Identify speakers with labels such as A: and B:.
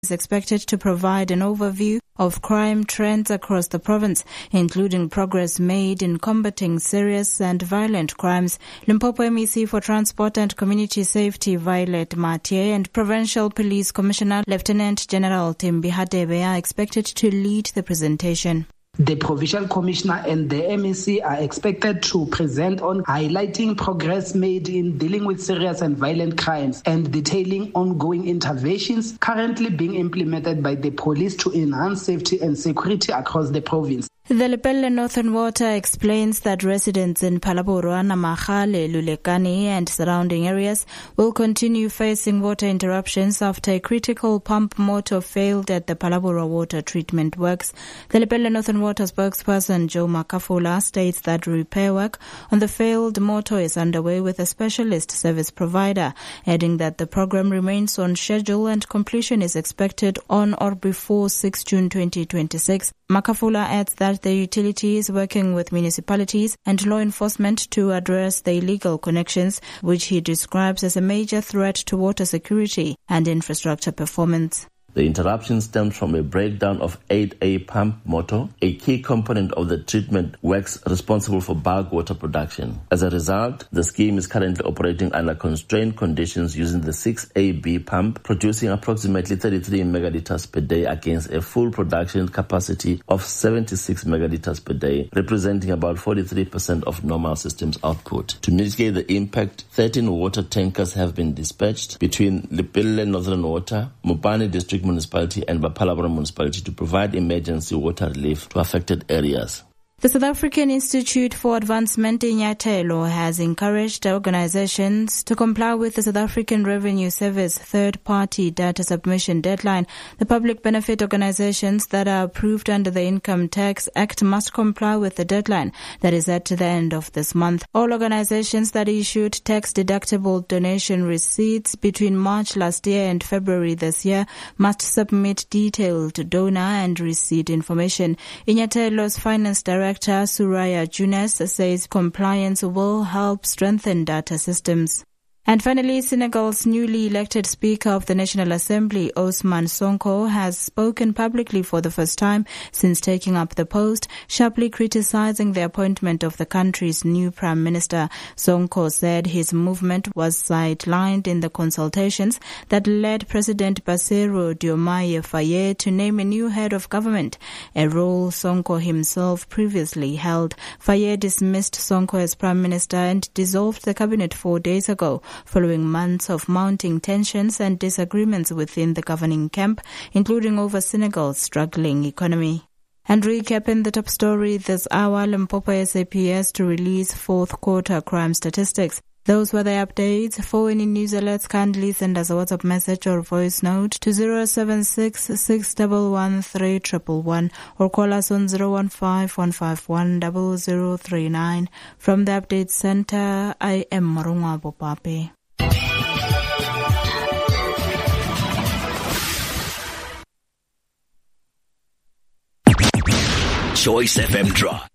A: is expected to provide an overview of crime trends across the province, including progress made in combating serious and violent crimes. Limpopo MEC for Transport and Community Safety Violet Mathieu and Provincial Police Commissioner Lieutenant General Thembi Hadebe are expected to lead the presentation.
B: The Provincial Commissioner and the MEC are expected to present on highlighting progress made in dealing with serious and violent crimes and detailing ongoing interventions currently being implemented by the police to enhance safety and security across the province.
A: The Lepelle Northern Water explains that residents in Phalaborwa, Namagale, Lulekani and surrounding areas will continue facing water interruptions after a critical pump motor failed at the Phalaborwa water treatment works. The Lepelle Northern Water spokesperson Joe Makafula states that repair work on the failed motor is underway with a specialist service provider, adding that the program remains on schedule and completion is expected on or before 6 June 2026. Makafula adds that the utility is working with municipalities and law enforcement to address the illegal connections, which he describes as a major threat to water security and infrastructure performance.
C: The interruption stems from a breakdown of 8A pump motor, a key component of the treatment works responsible for bulk water production. As a result, the scheme is currently operating under constrained conditions using the 6AB pump, producing approximately 33 megaliters per day against a full production capacity of 76 megaliters per day, representing about 43% of normal system's output. To mitigate the impact, 13 water tankers have been dispatched between Lepelle Northern Water, Mopane District Municipality and Phalaborwa Municipality to provide emergency water relief to affected areas.
A: The South African Institute for Advancement in Nyathelo has encouraged organizations to comply with the South African Revenue Service third-party data submission deadline. The public benefit organizations that are approved under the Income Tax Act must comply with the deadline that is at the end of this month. All organizations that issued tax-deductible donation receipts between March last year and February this year must submit detailed donor and receipt information. Inyatelo's finance director Suraya Junes says compliance will help strengthen data systems. And finally, Senegal's newly elected Speaker of the National Assembly, Ousmane Sonko, has spoken publicly for the first time since taking up the post, sharply criticizing the appointment of the country's new Prime Minister. Sonko said his movement was sidelined in the consultations that led President Bassirou Diomaye Faye to name a new head of government, a role Sonko himself previously held. Faye dismissed Sonko as Prime Minister and dissolved the cabinet 4 days ago, following months of mounting tensions and disagreements within the governing camp, including over Senegal's struggling economy. And recapping the top story this hour, Limpopo SAPS to release fourth quarter crime statistics. Those were the updates. For any news alerts, kindly send us a WhatsApp message or voice note to 076 611 3111 or call us on 015-151-0039. From the Update Center, I am Marunga Bopape.
D: Choice FM Draw.